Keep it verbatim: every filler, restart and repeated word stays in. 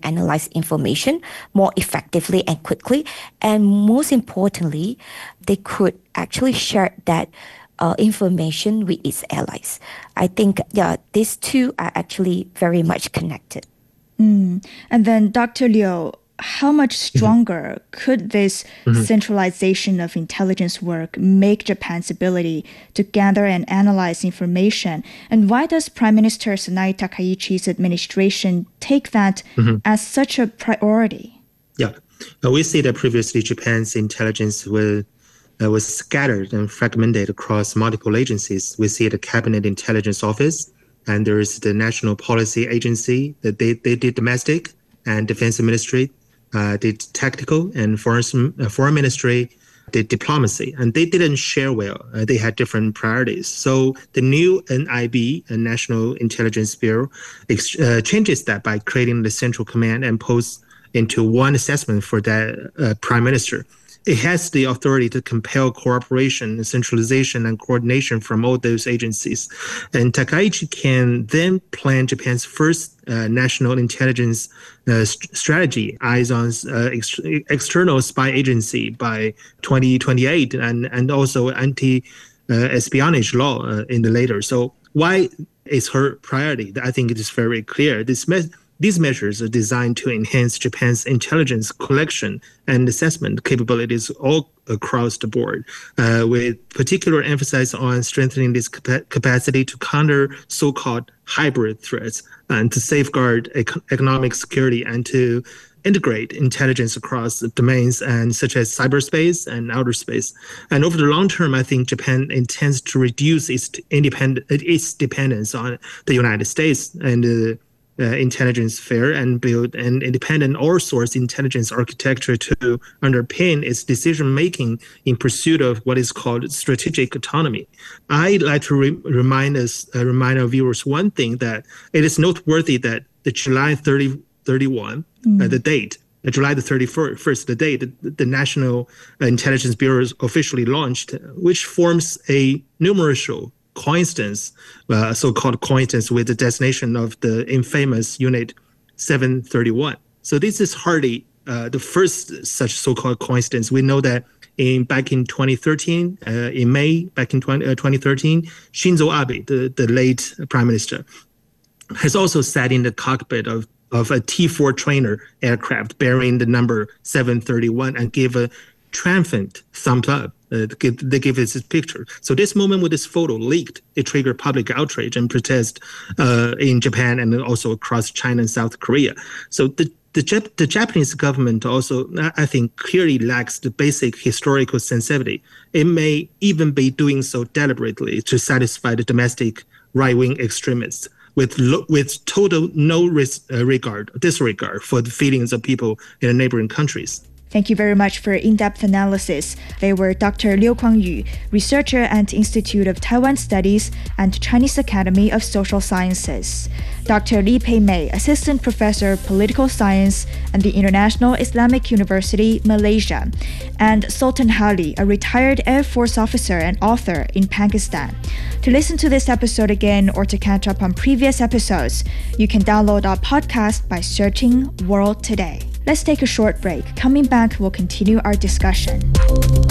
analyze information more effectively and quickly. And most importantly, they could actually share that uh, information with its allies. I think, yeah, these two are actually very much connected. Mm. And then, Doctor Liu, how much stronger mm-hmm. could this mm-hmm. centralization of intelligence work make Japan's ability to gather and analyze information? And why does Prime Minister Sanae Takaichi's administration take that mm-hmm. as such a priority? Yeah, uh, we see that previously Japan's intelligence was, uh, was scattered and fragmented across multiple agencies. We see the Cabinet Intelligence Office, and there is the National Policy Agency, that they, they did domestic and Defense Ministry, uh, did tactical, and Foreign, uh, Foreign Ministry did diplomacy. And they didn't share well. Uh, they had different priorities. So the new N I B, a National Intelligence Bureau, ex- uh, changes that by creating the Central Command and posts into one assessment for that uh, Prime Minister. It has the authority to compel cooperation, centralization, and coordination from all those agencies. And Takaichi can then plan Japan's first uh, national intelligence uh, st- strategy, Eyes on uh, ex- external spy agency by twenty twenty-eight, and, and also anti-espionage uh, law uh, in the later. So why is her priority? I think it is very clear. This me- These measures are designed to enhance Japan's intelligence collection and assessment capabilities all across the board, uh, with particular emphasis on strengthening this capa- capacity to counter so-called hybrid threats and to safeguard ec- economic security and to integrate intelligence across domains and such as cyberspace and outer space. And over the long term, I think Japan intends to reduce its independent its dependence on the United States and uh, Uh, intelligence sphere and build an independent all-source intelligence architecture to underpin its decision-making in pursuit of what is called strategic autonomy. I'd like to re- remind us, uh, remind our viewers one thing, that it is noteworthy that the July thirtieth, thirty-one, mm. uh, the date, uh, July the thirty-first, the date the, the National Intelligence Bureau is officially launched, which forms a numeral coincidence, uh, so-called coincidence with the designation of the infamous Unit seven thirty-one. So this is hardly uh, the first such so-called coincidence. We know that in back in twenty thirteen, uh, in May, back in twenty, uh, twenty thirteen, Shinzo Abe, the, the late prime minister, has also sat in the cockpit of, of a T four trainer aircraft bearing the number seven thirty-one and gave a triumphant thumbs up. Uh, they, give, they give us this picture. So this moment with this photo leaked, it triggered public outrage and protest uh, in Japan and also across China and South Korea. So the the, Jap- the Japanese government also, I think, clearly lacks the basic historical sensitivity. It may even be doing so deliberately to satisfy the domestic right-wing extremists, with lo- with total no ris- uh, regard, disregard for the feelings of people in the neighboring countries. Thank you very much for in-depth analysis. They were Doctor Liu Kuang-yu, researcher at Institute of Taiwan Studies and Chinese Academy of Social Sciences; Doctor Li Pei-mei, assistant professor of political science at the International Islamic University, Malaysia; and Sultan Hali, a retired Air Force officer and author in Pakistan. To listen to this episode again or to catch up on previous episodes, you can download our podcast by searching World Today. Let's take a short break. Coming back, we'll continue our discussion.